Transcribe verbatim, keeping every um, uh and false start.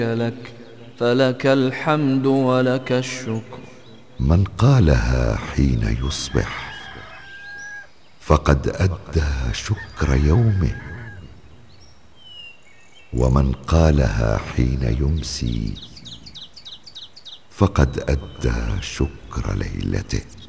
لك، فلك الحمد ولك الشكر. من قالها حين يصبح فقد أدى شكر يومه، ومن قالها حين يمسي فقد أدى شكر ليلته.